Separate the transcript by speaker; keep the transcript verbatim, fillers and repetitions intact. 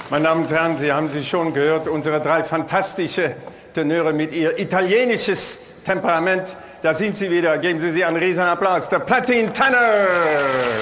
Speaker 1: Meine Damen und Herren, Sie haben sie schon gehört, unsere drei fantastische Tenöre mit ihr italienisches Temperament. Da sind sie wieder. Geben Sie sie einen riesen Applaus. Der Platin Tenor!